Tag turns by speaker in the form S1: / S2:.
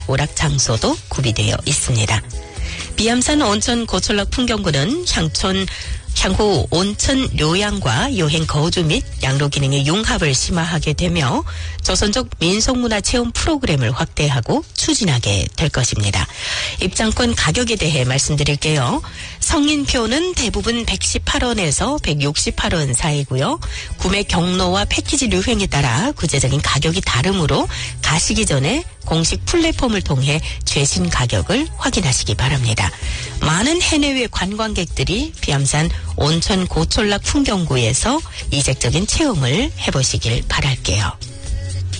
S1: 오락 장소도 구비되어 있습니다. 비암산 온천 고철락 풍경구는 향후 온천 료양과 여행 거주 및 양로 기능의 융합을 심화하게 되며 조선족 민속문화 체험 프로그램을 확대하고 추진하게 될 것입니다. 입장권 가격에 대해 말씀드릴게요. 성인표는 대부분 118원에서 168원 사이고요. 구매 경로와 패키지 류행에 따라 구체적인 가격이 다르므로 가시기 전에 공식 플랫폼을 통해 최신 가격을 확인하시기 바랍니다. 많은 해내외 관광객들이 비암산 온천 고철락 풍경구에서 이색적인 체험을 해보시길 바랄게요.